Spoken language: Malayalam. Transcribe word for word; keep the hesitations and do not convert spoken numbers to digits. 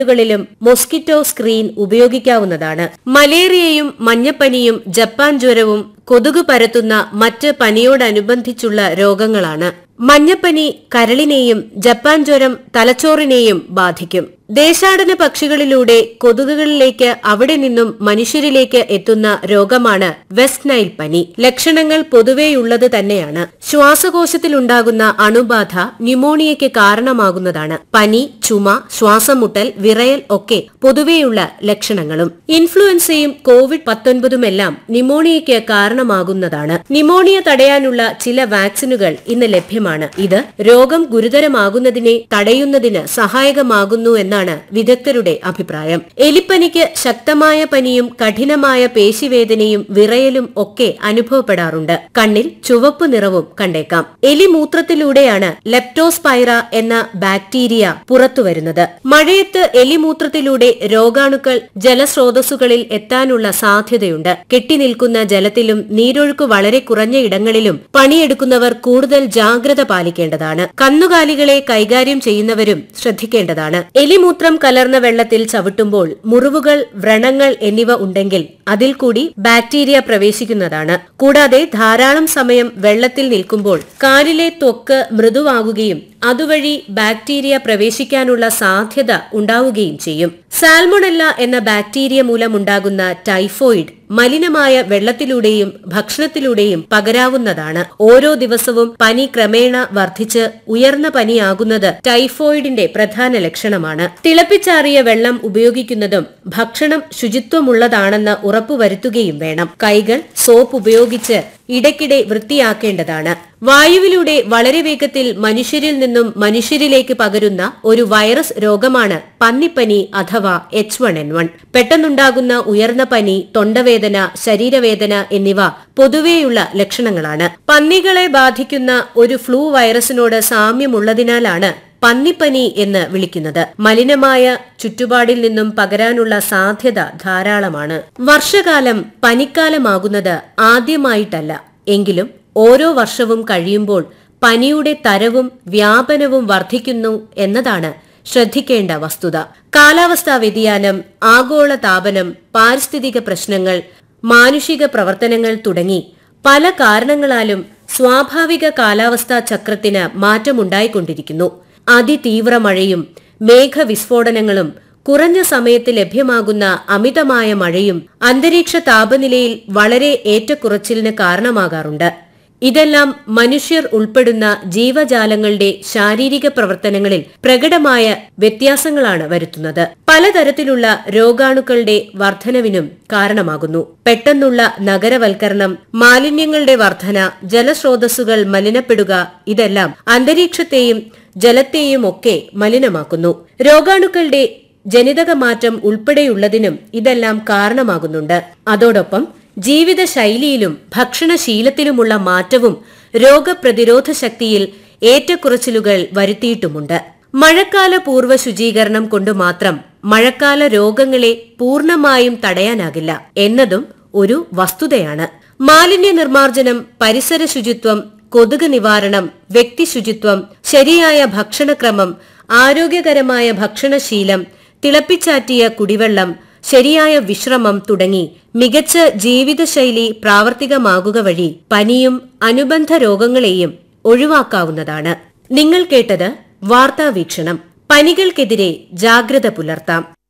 ും മോസ്കിറ്റോ സ്ക്രീൻ ഉപയോഗിക്കാവുന്നതാണ്. മലേറിയയും മഞ്ഞപ്പനിയും ജപ്പാൻ ജ്വരവും കൊതുക് പരത്തുന്ന മറ്റ് പനിയോടനുബന്ധിച്ചുള്ള രോഗങ്ങളാണ്. മഞ്ഞപ്പനി കരളിനെയും ജപ്പാൻ ജ്വരം തലച്ചോറിനെയും ബാധിക്കും. ദേശാടന പക്ഷികളിലൂടെ കൊതുകുകളിലേക്ക് അവിടെ നിന്നും മനുഷ്യരിലേക്ക് എത്തുന്ന രോഗമാണ് വെസ്റ്റ് നൈൽ പനി. ലക്ഷണങ്ങൾ പൊതുവെയുള്ളത് തന്നെയാണ്. ശ്വാസകോശത്തിലുണ്ടാകുന്ന അണുബാധ ന്യൂമോണിയയ്ക്ക് കാരണമാകുന്നതാണ്. പനി, ചുമ, ശ്വാസമുട്ടൽ, വിറയൽ ഒക്കെ പൊതുവെയുള്ള ലക്ഷണങ്ങളും. ഇൻഫ്ലുവൻസയും കോവിഡ് പത്തൊൻപതുമെല്ലാം ന്യൂമോണിയയ്ക്ക് കാരണമാകുന്നതാണ്. ന്യൂമോണിയ തടയാനുള്ള ചില വാക്സിനുകൾ ഇന്ന് ലഭ്യമാണ്. ഇത് രോഗം ഗുരുതരമാകുന്നതിനെ തടയുന്നതിന് സഹായകമാകുന്നു എന്നാണ് വിദഗ്ധരുടെ അഭിപ്രായം. എലിപ്പനിക്ക് ശക്തമായ പനിയും കഠിനമായ പേശിവേദനയും വിറയലും ഒക്കെ അനുഭവപ്പെടാറുണ്ട്. കണ്ണിൽ ചുവപ്പ് നിറവും കണ്ടേക്കാം. എലിമൂത്രത്തിലൂടെയാണ് ലെപ്റ്റോസ്പൈറ എന്ന ബാക്ടീരിയ പുറത്തുവരുന്നത്. മഴയത്ത് എലിമൂത്രത്തിലൂടെ രോഗാണുക്കൾ ജലസ്രോതസ്സുകളിൽ എത്താനുള്ള സാധ്യതയുണ്ട്. കെട്ടിനിൽക്കുന്ന ജലത്തിലും നീരൊഴുക്ക് വളരെ കുറഞ്ഞ ഇടങ്ങളിലും പണിയെടുക്കുന്നവർ കൂടുതൽ ജാഗ്രത പാലിക്കേണ്ടതാണ്. കന്നുകാലികളെ കൈകാര്യം ചെയ്യുന്നവരും ശ്രദ്ധിക്കേണ്ടതാണ്. എലിമൂത്രം കലർന്ന വെള്ളത്തിൽ ചവിട്ടുമ്പോൾ മുറിവുകൾ, വ്രണങ്ങൾ എന്നിവ ഉണ്ടെങ്കിൽ അതിൽ കൂടി ബാക്ടീരിയ പ്രവേശിക്കുന്നതാണ്. കൂടാതെ ധാരാളം സമയം വെള്ളത്തിൽ നിൽക്കുമ്പോൾ കാലിലെ ത്വക്ക് മൃദുവാകുകയും അതുവഴി ബാക്ടീരിയ പ്രവേശിക്കാനുള്ള സാധ്യത ഉണ്ടാവുകയും ചെയ്യും. സാൽമൊണല്ല എന്ന ബാക്ടീരിയ മൂലമുണ്ടാകുന്ന ടൈഫോയിഡ് മലിനമായ വെള്ളത്തിലൂടെയും ഭക്ഷണത്തിലൂടെയും പകരാവുന്നതാണ്. ഓരോ ദിവസവും പനി ക്രമേണ വർദ്ധിച്ച് ഉയർന്ന പനിയാകുന്നത് ടൈഫോയിഡിന്റെ പ്രധാന ലക്ഷണമാണ്. തിളപ്പിച്ചാറിയ വെള്ളം ഉപയോഗിക്കുന്നതും ഭക്ഷണം ശുചിത്വമുള്ളതാണെന്ന് ഉറപ്പുവരുത്തുകയും വേണം. കൈകൾ സോപ്പ് ഉപയോഗിച്ച് ഇടയ്ക്കിടെ വൃത്തിയാക്കേണ്ടതാണ്. വായുവിലൂടെ വളരെ വേഗത്തിൽ മനുഷ്യരിൽ നിന്നും മനുഷ്യരിലേക്ക് പകരുന്ന ഒരു വൈറസ് രോഗമാണ് പന്നിപ്പനി അഥവാ എച്ച് വൺ എൻ വൺ. പെട്ടെന്നുണ്ടാകുന്ന ഉയർന്ന പനി, തൊണ്ടവേദന, ശരീരവേദന എന്നിവ പൊതുവെയുള്ള ലക്ഷണങ്ങളാണ്. പന്നികളെ ബാധിക്കുന്ന ഒരു ഫ്ലൂ വൈറസിനോട് സാമ്യമുള്ളതിനാലാണ് പന്നിപ്പനി എന്ന് വിളിക്കുന്നത്. മലിനമായ ചുറ്റുപാടിൽ നിന്നും പകരാനുള്ള സാധ്യത ധാരാളമാണ്. വർഷകാലം പനിക്കാലമാകുന്നത് ആദ്യമായിട്ടല്ല. എങ്കിലും ഓരോ വർഷവും കഴിയുമ്പോൾ പനിയുടെ തരവും വ്യാപനവും വർദ്ധിക്കുന്നു എന്നതാണ് ശ്രദ്ധിക്കേണ്ട വസ്തുത. കാലാവസ്ഥാ വ്യതിയാനം, ആഗോള താപനം, പാരിസ്ഥിതിക പ്രശ്നങ്ങൾ, മാനുഷിക പ്രവർത്തനങ്ങൾ തുടങ്ങി പല കാരണങ്ങളാലും സ്വാഭാവിക കാലാവസ്ഥാ ചക്രത്തിന് മാറ്റമുണ്ടായിക്കൊണ്ടിരിക്കുന്നു. അതിതീവ്ര മഴയും മേഘവിസ്ഫോടനങ്ങളും കുറഞ്ഞ സമയത്ത് ലഭ്യമാകുന്ന അമിതമായ മഴയും അന്തരീക്ഷ താപനിലയിൽ വളരെ ഏറ്റക്കുറച്ചിലിന് കാരണമാകാറുണ്ട്. ഇതെല്ലാം മനുഷ്യർ ഉൾപ്പെടുന്ന ജീവജാലങ്ങളുടെ ശാരീരിക പ്രവർത്തനങ്ങളിൽ പ്രകടമായ വ്യത്യാസങ്ങളാണ് വരുത്തുന്നത്. പലതരത്തിലുള്ള രോഗാണുക്കളുടെ വർധനവിനും കാരണമാകുന്നു. പെട്ടെന്നുള്ള നഗരവൽക്കരണം, മാലിന്യങ്ങളുടെ വർധന, ജലസ്രോതസ്സുകൾ മലിനപ്പെടുക, ഇതെല്ലാം അന്തരീക്ഷത്തെയും ജലത്തെയും ഒക്കെ മലിനമാക്കുന്നു. രോഗാണുക്കളുടെ ജനിതക മാറ്റം ഉൾപ്പെടെയുള്ളതിനും ഇതെല്ലാം കാരണമാകുന്നുണ്ട്. അതോടൊപ്പം ജീവിതശൈലിയിലും ഭക്ഷണശീലത്തിലുമുള്ള മാറ്റവും രോഗപ്രതിരോധ ശക്തിയിൽ ഏറ്റക്കുറച്ചിലുകൾ വരുത്തിയിട്ടുമുണ്ട്. മഴക്കാല പൂർവ്വ ശുചീകരണം കൊണ്ട് മാത്രം മഴക്കാല രോഗങ്ങളെ പൂർണ്ണമായും തടയാനാകില്ല എന്നതും ഒരു വസ്തുതയാണ്. മാലിന്യ നിർമ്മാർജ്ജനം, പരിസര ശുചിത്വം, കൊതുക് നിവാരണം, വ്യക്തി ശുചിത്വം, ശരിയായ ഭക്ഷണക്രമം, ആരോഗ്യകരമായ ഭക്ഷണശീലം, തിളപ്പിച്ചാറ്റിയ കുടിവെള്ളം, ശരിയായ വിശ്രമം തുടങ്ങി മികച്ച ജീവിതശൈലി പ്രാവർത്തികമാകുക വഴി പനിയും അനുബന്ധ രോഗങ്ങളെയും ഒഴിവാക്കാവുന്നതാണ്. നിങ്ങൾ കേട്ടത് വാർത്താവീക്ഷണം. പനികൾക്കെതിരെ ജാഗ്രത പുലർത്താം.